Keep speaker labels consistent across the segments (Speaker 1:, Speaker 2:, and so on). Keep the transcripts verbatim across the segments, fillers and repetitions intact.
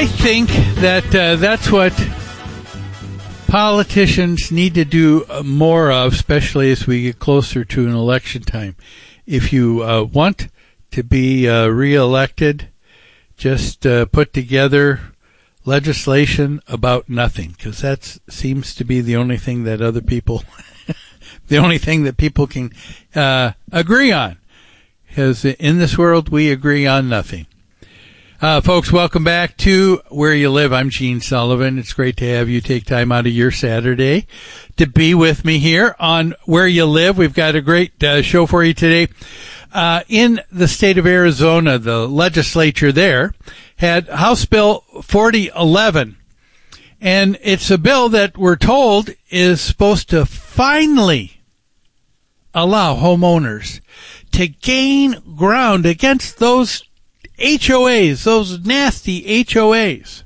Speaker 1: I think that uh, that's what politicians need to do more of, especially as we get closer to an election time. If you uh, want to be uh, reelected, just uh, put together legislation about nothing, because that seems to be the only thing that other people, the only thing that people can uh, agree on. Because in this world, we agree on nothing. Uh, folks, welcome back to Where You Live. I'm Gene Sullivan. It's great to have you take time out of your Saturday to be with me here on Where You Live. We've got a great uh, show for you today. Uh, in the state of Arizona, the legislature there had House Bill forty eleven. And it's a bill that we're told is supposed to finally allow homeowners to gain ground against those H O As, those nasty H O As.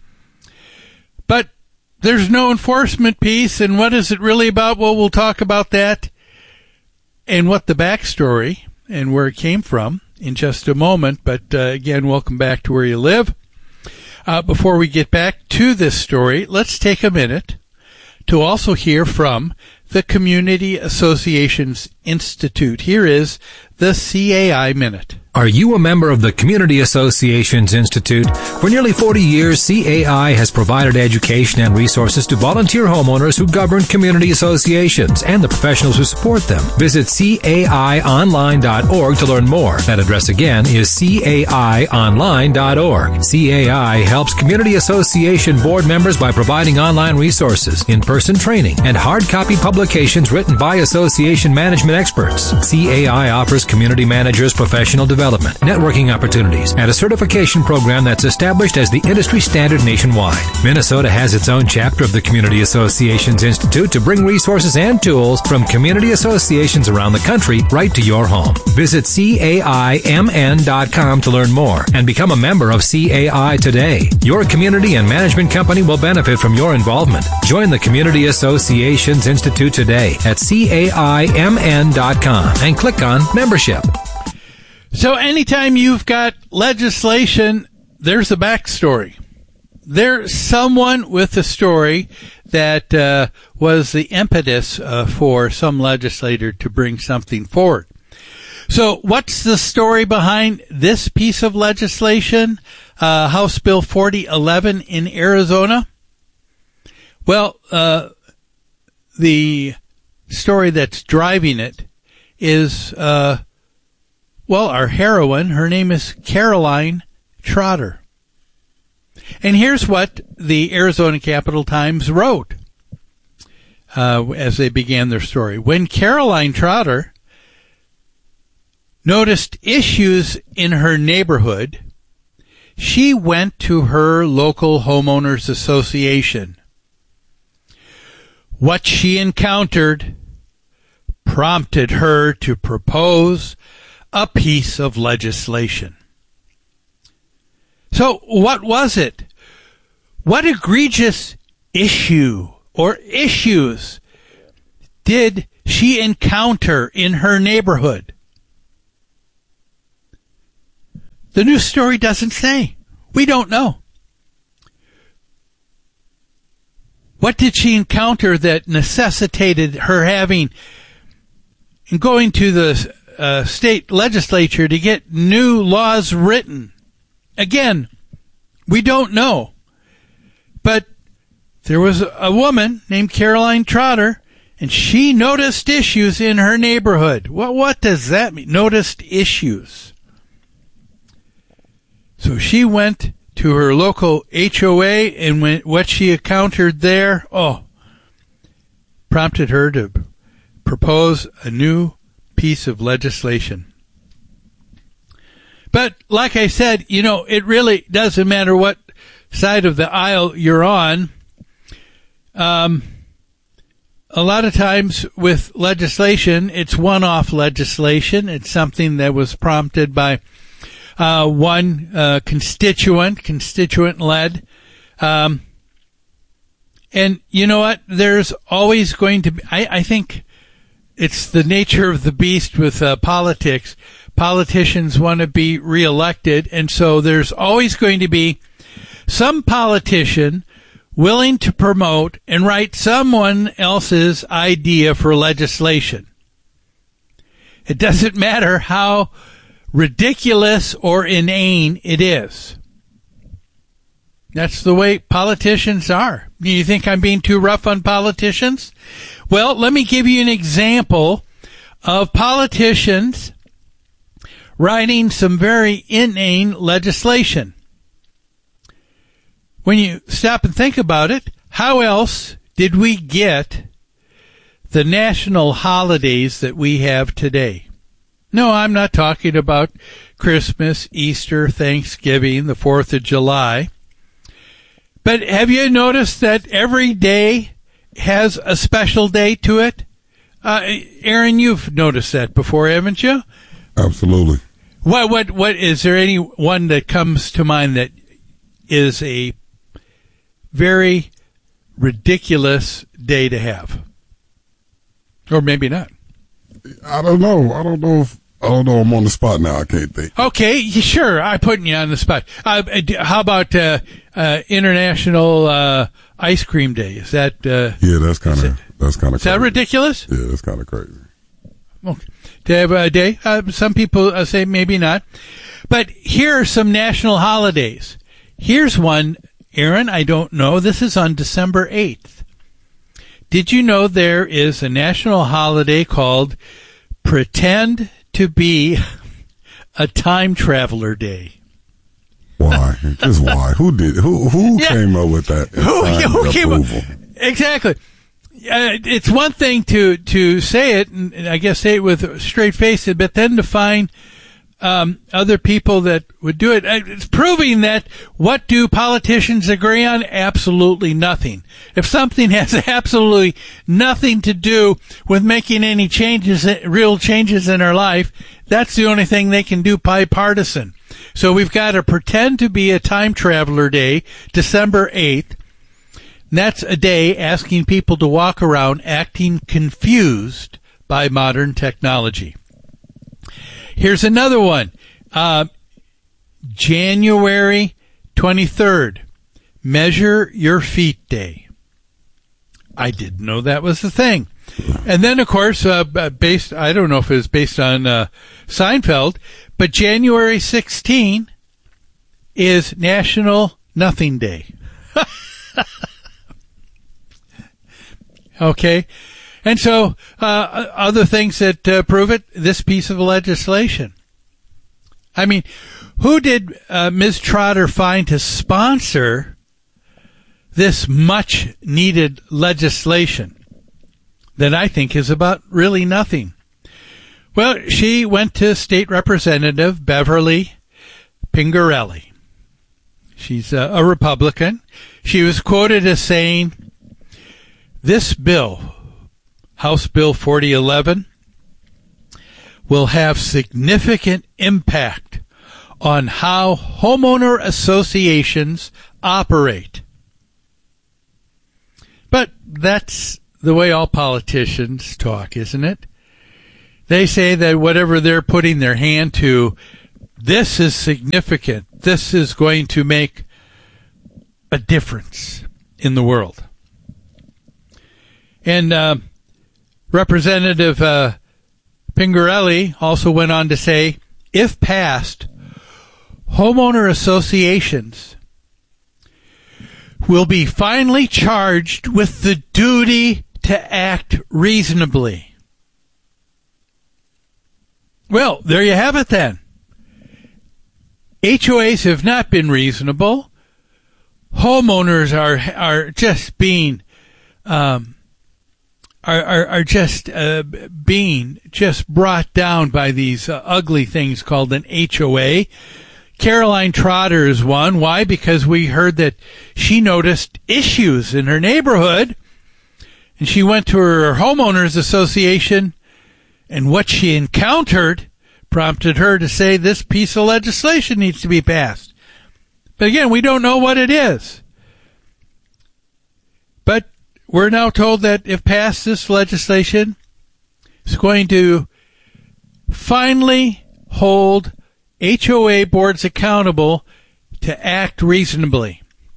Speaker 1: But there's no enforcement piece, and what is it really about? Well, we'll talk about that and what the backstory and where it came from in just a moment. But uh, again, welcome back to Where You Live. Uh, before we get back to this story, let's take a minute to also hear from the Community Associations Institute. Here is the C A I Minute.
Speaker 2: Are you a member of the Community Associations Institute? For nearly forty years, C A I has provided education and resources to volunteer homeowners who govern community associations and the professionals who support them. Visit C A I online dot org to learn more. That address again is C A I online dot org. C A I helps community association board members by providing online resources, in-person training, and hard copy publications written by association management experts. C A I offers community managers professional development. Development, networking opportunities, and a certification program that's established as the industry standard nationwide. Minnesota has its own chapter of the Community Associations Institute to bring resources and tools from community associations around the country right to your home. Visit C A I M N dot com to learn more and become a member of C A I today. Your community and management company will benefit from your involvement. Join the Community Associations Institute today at C A I M N dot com and click on Membership.
Speaker 1: So anytime you've got legislation, there's a backstory. There's someone with a story that uh, was the impetus uh, for some legislator to bring something forward. So what's the story behind this piece of legislation, uh, House Bill forty eleven in Arizona? Well, uh, the story that's driving it is... Uh, Well, our heroine, her name is Caroline Trotter. And here's what the Arizona Capital Times wrote uh, as they began their story. When Caroline Trotter noticed issues in her neighborhood, she went to her local homeowners association. What she encountered prompted her to propose a piece of legislation. So what was it? What egregious issue or issues did she encounter in her neighborhood? The news story doesn't say. We don't know. What did she encounter that necessitated her having and going to the Uh, state legislature to get new laws written? Again, we don't know. But there was a woman named Caroline Trotter, and she noticed issues in her neighborhood. What, what does that mean? Noticed issues. So she went to her local H O A, and when, what she encountered there, oh, prompted her to propose a new piece of legislation. But like I said, you know, it really doesn't matter what side of the aisle you're on. Um, a lot of times with legislation, it's one-off legislation. It's something that was prompted by uh, one uh, constituent, constituent-led. Um, and you know what? There's always going to be, I, I think, it's the nature of the beast with uh, politics. Politicians want to be reelected, and so there's always going to be some politician willing to promote and write someone else's idea for legislation. It doesn't matter how ridiculous or inane it is. That's the way politicians are. Do you think I'm being too rough on politicians? Well, let me give you an example of politicians writing some very inane legislation. When you stop and think about it, how else did we get the national holidays that we have today? No, I'm not talking about Christmas, Easter, Thanksgiving, the fourth of July. But have you noticed that every day has a special day to it? Uh, Aaron, you've noticed that before, haven't you?
Speaker 3: Absolutely.
Speaker 1: What, what, what, is there any one that comes to mind that is a very ridiculous day to have? Or maybe not.
Speaker 3: I don't know. I don't know if, I don't know. I'm on the spot now. I can't think.
Speaker 1: Okay, sure. I'm putting you on the spot. Uh, how about uh, uh, International uh, Ice Cream Day? Is that? Uh,
Speaker 3: yeah, that's kind of that's kind of.
Speaker 1: Is that ridiculous?
Speaker 3: Yeah, that's kind of crazy.
Speaker 1: Okay. To have a day, uh, some people uh, say maybe not. But here are some national holidays. Here's one, Aaron. I don't know. This is on December eighth. Did you know there is a national holiday called Pretend to Be a Time Traveler Day?
Speaker 3: Why? Just why? Who did? Who who yeah. came up with that?
Speaker 1: Who, who came up? Exactly. Uh, it's one thing to to say it, and I guess say it with a straight face, but then to find um, other people that would do it. It's proving that what do politicians agree on? Absolutely nothing. If something has absolutely nothing to do with making any changes, real changes in our life, that's the only thing they can do bipartisan. So we've got to pretend to be a time traveler day, December eighth. And that's a day asking people to walk around acting confused by modern technology. Here's another one. Uh, January twenty-third, Measure Your Feet Day. I didn't know that was a thing. And then, of course, uh, based, I don't know if it was based on uh, Seinfeld, but January sixteenth is National Nothing Day. Okay. And so, uh, other things that uh, prove it, this piece of legislation. I mean, who did uh, Miz Trotter find to sponsor this much needed legislation that I think is about really nothing? Well, she went to State Representative Beverly Pingerelli. She's a, a Republican. She was quoted as saying, "This bill, House Bill forty eleven, will have significant impact on how homeowner associations operate." But that's the way all politicians talk, isn't it? They say that whatever they're putting their hand to, this is significant. This is going to make a difference in the world. And uh, Representative uh, Pingerelli also went on to say, if passed, homeowner associations will be finally charged with the duty to act reasonably. Well, there you have it then. H O As have not been reasonable. Homeowners are are just being um, are, are are just uh, being just brought down by these uh, ugly things called an H O A. Caroline Trotter is one. Why? Because we heard that she noticed issues in her neighborhood, and she went to her homeowners association, and what she encountered prompted her to say this piece of legislation needs to be passed. But again, we don't know what it is. But we're now told that if passed, this legislation is going to finally hold H O A boards accountable to act reasonably.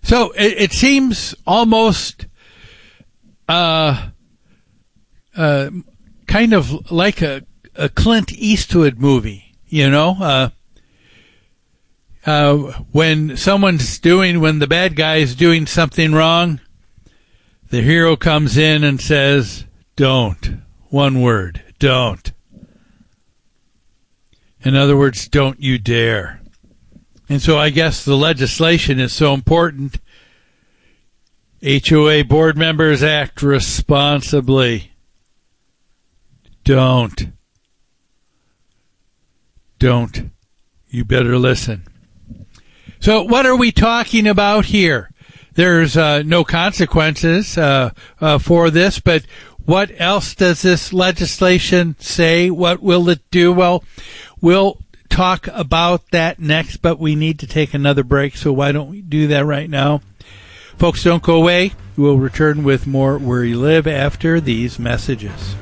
Speaker 1: So it, it seems almost uh, uh, kind of like a, a Clint Eastwood movie, you know, uh, uh, when someone's doing, when the bad guy is doing something wrong, the hero comes in and says, don't. One word, don't. In other words, don't you dare. And so I guess the legislation is so important. H O A board members, act responsibly. Don't. Don't. You better listen. So what are we talking about here? There's uh, no consequences uh, uh, for this, but what else does this legislation say? What will it do? Well, we'll talk about that next, but we need to take another break, so why don't we do that right now? Folks, don't go away. We'll return with more Where You Live after these messages.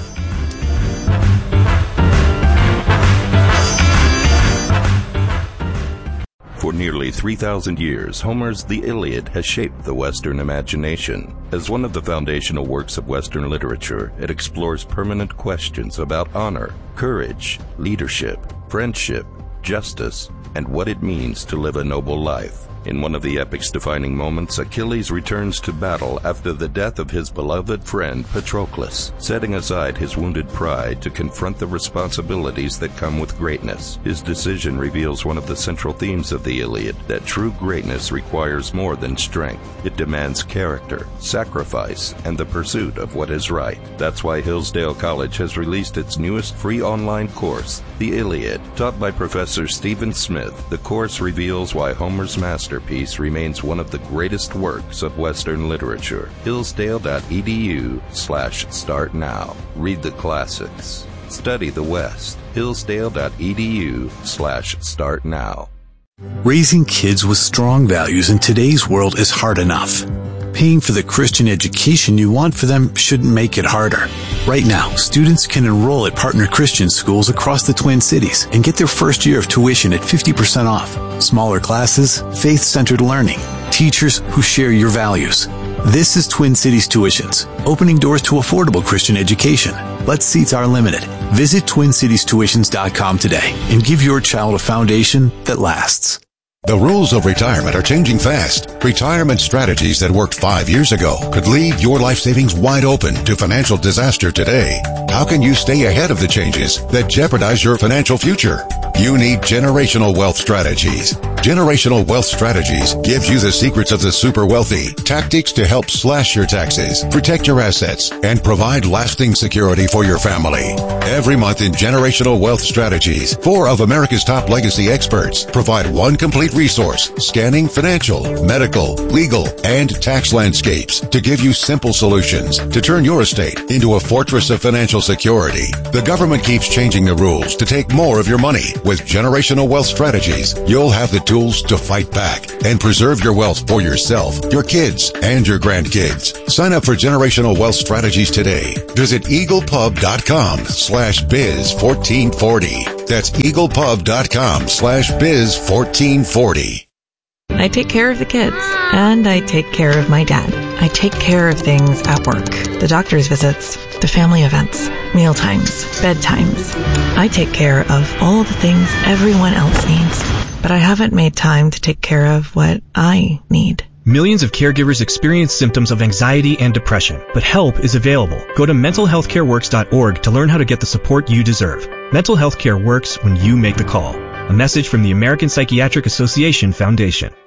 Speaker 4: For nearly three thousand years, Homer's The Iliad has shaped the Western imagination. As one of the foundational works of Western literature, it explores permanent questions about honor, courage, leadership, friendship, justice, and what it means to live a noble life. In one of the epic's defining moments, Achilles returns to battle after the death of his beloved friend Patroclus, setting aside his wounded pride to confront the responsibilities that come with greatness. His decision reveals one of the central themes of the Iliad, that true greatness requires more than strength. It demands character, sacrifice, and the pursuit of what is right. That's why Hillsdale College has released its newest free online course, The Iliad. Taught by Professor Stephen Smith, the course reveals why Homer's master Masterpiece remains one of the greatest works of Western literature. Hillsdale.edu slash start now. Read the classics. Study the West. Hillsdale.edu slash start now.
Speaker 5: Raising kids with strong values in today's world is hard enough. Paying for the Christian education you want for them shouldn't make it harder. Right now, students can enroll at partner Christian schools across the Twin Cities and get their first year of tuition at fifty percent off. Smaller classes, faith-centered learning, teachers who share your values. This is Twin Cities Tuitions, opening doors to affordable Christian education. But seats are limited. Visit twin cities tuitions dot com today and give your child a foundation that lasts.
Speaker 6: The rules of retirement are changing fast. Retirement strategies that worked five years ago could leave your life savings wide open to financial disaster today. How can you stay ahead of the changes that jeopardize your financial future? You need Generational Wealth Strategies. Generational Wealth Strategies gives you the secrets of the super wealthy, tactics to help slash your taxes, protect your assets, and provide lasting security for your family. Every month in Generational Wealth Strategies, four of America's top legacy experts provide one complete resource scanning financial, medical, legal, and tax landscapes to give you simple solutions to turn your estate into a fortress of financial security. The government keeps changing the rules to take more of your money. With Generational Wealth Strategies, you'll have the tools to fight back and preserve your wealth for yourself, your kids, and your grandkids. Sign up for Generational Wealth Strategies today. Visit eaglepub.com slash biz 1440. That's eaglepub.com slash biz 1440.
Speaker 7: I take care of the kids, and I take care of my dad. I take care of things at work, the doctor's visits, the family events, meal times, bedtimes. I take care of all the things everyone else needs, but I haven't made time to take care of what I need.
Speaker 8: Millions of caregivers experience symptoms of anxiety and depression, but help is available. Go to mental health care works dot org to learn how to get the support you deserve. Mental health care works when you make the call. A message from the American Psychiatric Association Foundation.